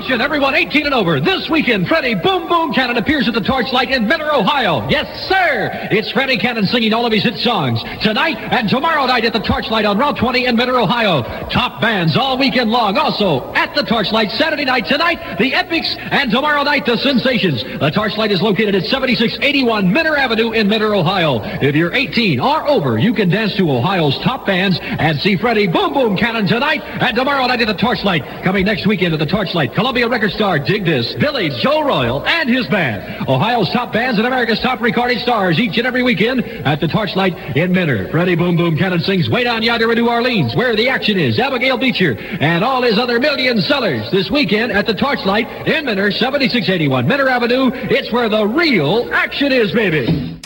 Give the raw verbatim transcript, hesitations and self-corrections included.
Attention, everyone eighteen and over. This weekend, Freddie Boom Boom Cannon appears at the Torchlight in Mentor, Ohio. Yes, sir. It's Freddie Cannon singing all of his hit songs. Tonight and tomorrow night at the Torchlight on Route twenty in Mentor, Ohio. Top bands all weekend long. Also, at the Torchlight Saturday night, tonight, the Epics, and tomorrow night, the Sensations. The Torchlight is located at seventy-six eighty-one Mentor Avenue in Mentor, Ohio. If you're eighteen or over, you can dance to Ohio's top bands and see Freddie Boom Boom Cannon tonight and tomorrow night at the Torchlight. Coming next weekend at the Torchlight, Columbia record star Dig This, Billy Joe Royal, and his band. Ohio's top bands and America's top recording stars each and every weekend at the Torchlight in Mentor. Freddie Boom Boom Cannon sings Way Down Yonder in New Orleans, where the action is. Abigail Beecher and all his other million sellers this weekend at the Torchlight in Mentor, seventy-six eighty-one Mentor Avenue. It's where the real action is, baby.